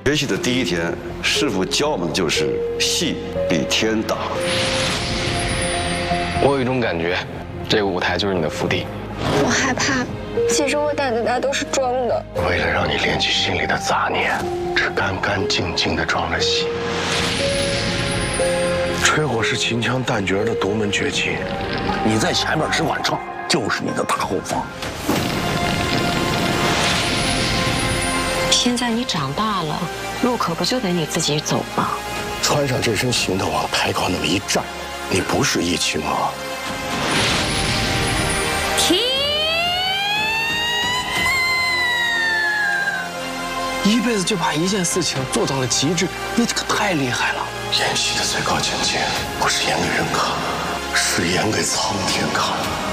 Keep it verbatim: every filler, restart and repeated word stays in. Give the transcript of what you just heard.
学习的第一天，师傅教我们的就是戏比天大。 我有一种感觉，这个舞台就是你的福地。 我害怕，其实我胆子大都是装的。 为了让你敛去心里的杂念，只干干净净的装了戏。吹火是秦腔旦角的独门绝技，你在前面只管唱，就是你的大后方。 现在你长大了，路可不就得你自己走吗？ 穿上这身行头往台高那么一站，你不是易青啊。 停！ 一辈子就把一件事情做到了极致，你这个太厉害了。 演戏的最高境界，不是演给人看，是演给苍天看。